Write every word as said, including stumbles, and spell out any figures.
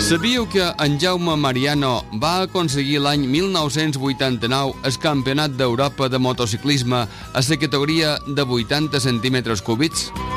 Sabíeu que en Jaume Mariano va aconseguir l'any mil nou-cents vuitanta-nou el Campionat d'Europa de motociclisme a la categoria de vuitanta centímetres cúbics?